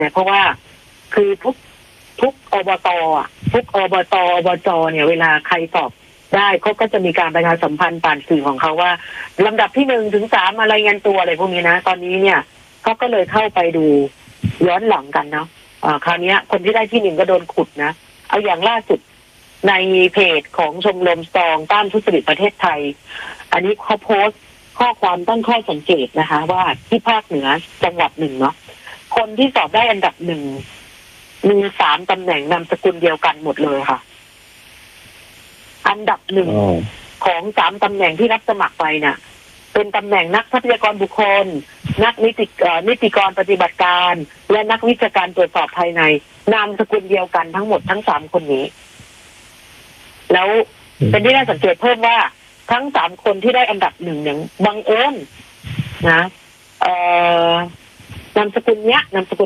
เนี่ยเพราะว่าคือทุกอบตอ่ะทุกอบตอบจเนี่ยเวลาใครสอบได้เขาก็จะมีการประชาสัมพันธ์ผ่านสื่อของเขาว่าลำดับที่1 ถึง 3อะไรายงานตัวอะไรพวกนี้นะตอนนี้เนี่ยเขาก็เลยเข้าไปดูย้อนหลังกันเนาะคราวนี้คนที่ได้ที่1ก็โดนขุดนะเอาอย่างล่าสุดในเพจของชมรมสตรองต้านทุจริตประเทศไทยอันนี้เขาโพสต์ข้อความตั้งข้อสังเกตนะคะว่าที่ภาคเหนือจังหวัด1เนาะคนที่สอบได้อันดับ1มี3 ตำแหน่งนามสกุลเดียวกันหมดเลยค่ะอันดับ1ของ3 ตำแหน่งที่รับสมัครไปเนี่ยเป็นตำแหน่งนักทรัพยากรบุคคลนักนิติกรปฏิบัติการและนักวิชาการตรวจสอบภายในนามสกุลเดียวกันทั้งหมดทั้ง3 คนนี้แล้วเป็นที่น่าสังเกตเพิ่มว่าทั้ง3 คนที่ได้อันดับ1อย่างบังเอิญนะนามสกุลเนี้ย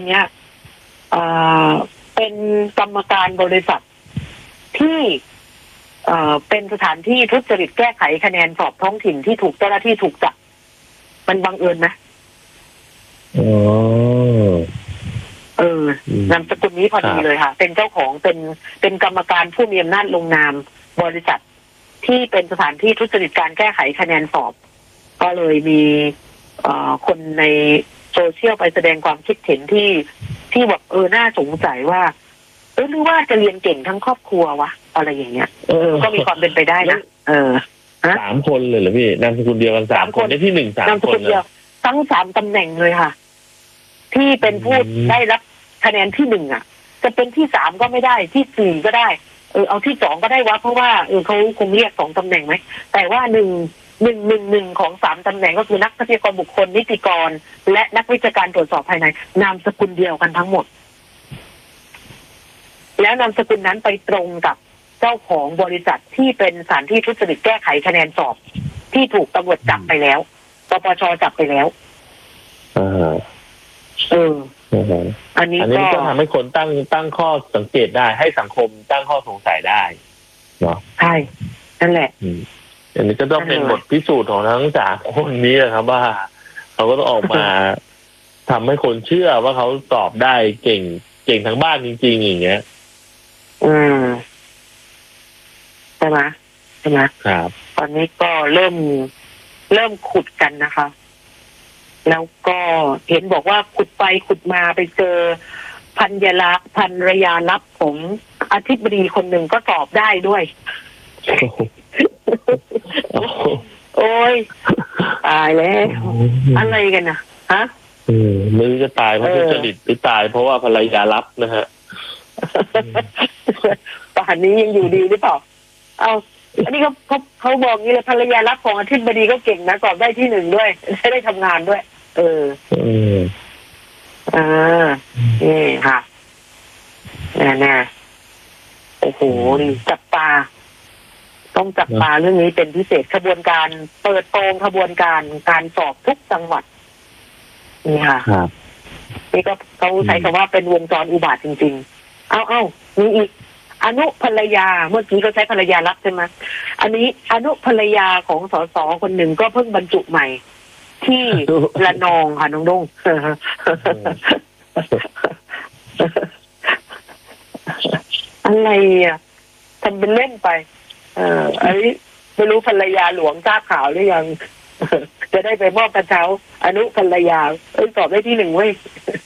เป็นกรรมการบริษัทที่เป็นสถานที่ทุจริตแก้ไขคะแนนสอบท้องถิ่นที่ถูกเจ้าหน้าที่ถูกจับมันบังเอิญนะนามสกุลนี้พอดีเลยค่ะเป็นเจ้าของเป็นกรรมการผู้มีอำนาจลงนามบริษัทที่เป็นสถานที่ทุจริตการแก้ไขคะแนนสอบก็เลยมีคนในโซเชียลไปแสดงความคิดเห็นที่แบบน่าสงสัยว่าหรือว่าจะเรียนเก่งทั้งครอบครัววะอะไรอย่างเงี้ยก็มีความเป็นไปได้นะ 3 คนเลยเหรอพี่นามสกุลเดียวกัน3 คนได้ที่1 3 นามสกุลเดียวทั้ง3 ตำแหน่งเลยค่ะที่เป็นผู้ได้รับคะแนนที่1อ่ะจะเป็นที่3ก็ไม่ได้ที่4ก็ได้เอาที่2ก็ได้วะเพราะว่าเขาคงเรียก2 ตำแหน่งไหมแต่ว่า1ของ3 ตำแหน่งก็คือนักทรัพยากรบุคคลนิติกรและนักวิชาการตรวจสอบภายในนามสกุลเดียวกันทั้งหมดแล้วนามสกุลนั้นไปตรงกับเจ้าของบริษัทที่เป็นสถานที่ทุจริตแก้ไขคะแนนสอบที่ถูกตำรวจจับไปแล้วปปช.จับไปแล้วอันนี้ก็ทำให้คนตั้งข้อสังเกตได้ให้สังคมตั้งข้อสงสัยได้เนาะใช่นั่นแหละอันนี้ก็ต้องเป็นบทพิสูจน์ของทั้ง3 คนนี้ครับว่าเขาก็ต้องออกมาทำให้คนเชื่อว่าเขาตอบได้เก่งทั้งบ้านจริงๆอย่างเงี้ยใช่ไหมครับตอนนี้ก็เริ่มขุดกันนะคะแล้วก็เห็นบอกว่าขุดไปขุดมาไปเจอภรรยาลับของอธิบดีคนหนึ่งก็สอบได้ด้วยโอ้ยตายแล้วอะไรกันนะฮะไม่รู้จะตายเพราะทุจริตหรือตายเพราะว่าภรรยาลับนะฮะป่านนี้ยังอยู่ดีหรือเปล่าเอาอันนี้เขาบอกงี้เลยภรรยาลับของอธิบดีก็เก่งนะสอบได้ที่1ด้วยได้ทำงานด้วยนี่ค่ะแน่โอ้โหจับตาต้องจับตาเรื่องนี้เป็นพิเศษขบวนการเปิดโปงขบวนการสอบทุกจังหวัดนี่ค่ะนี่ก็เขาใช้คำว่าเป็นวงจรอุบาทจริงๆเอามีอีกอนุภรรยาเมื่อกี้เขาใช้ภรรยาลับใช่ไหมอันนี้อนุภรรยาของสสคนหนึ่งก็เพิ่งบรรจุใหม่ที่ระนองค่ะน้องด้งอะไรอ่ะทำเป็นเล่นไปอันนี้ไม่รู้ภรรยาหลวงทราบข่าวหรือยังจะได้ไปมอบกระเช้าอนุภรรยาสอบได้ที่1เว้ย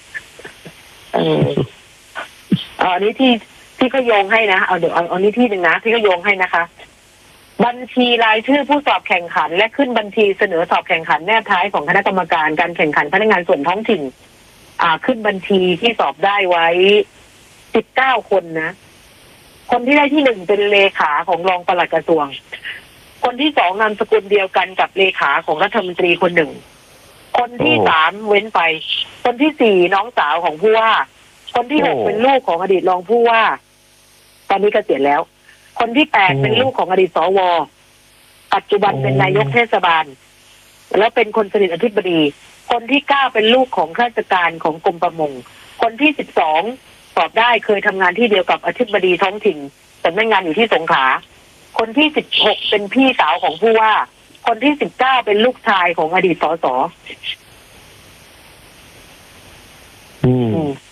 อันนี้ที่เขาโยงให้นะเดี๋ยวเอานี้ที่1นะที่เขาโยงให้นะคะบัญชีรายชื่อผู้สอบแข่งขันและขึ้นบัญชีเสนอสอบแข่งขันแนบท้ายของคณะกรรมการการแข่งขันพนักงานส่วนท้องถิ่นขึ้นบัญชีที่สอบได้ไว้19 คนนะคนที่ได้ที่1เป็นเลขาของรองปลัดกระทรวงคนที่2นามสกุลเดียวกันกับเลขาของรัฐมนตรีคนหนึ่งคนที่3เว้นไปคนที่4น้องสาวของผู้ว่าคนที่6เป็นลูกของอดีตรองผู้ว่าตอนนี้เกษียณแล้วคนที่8เป็นลูกของอดีตสวปัจจุบันเป็นนายกเทศบาลแล้วเป็นคนสนิทอธิบดีคนที่9เป็นลูกของข้าราชการของกรมประมงคนที่12สอบได้เคยทำงานที่เดียวกับอธิบดีท้องถิ่นแต่ไม่งานอยู่ที่สงขลาคนที่16เป็นพี่สาวของผู้ว่าคนที่19เป็นลูกชายของอดีตสส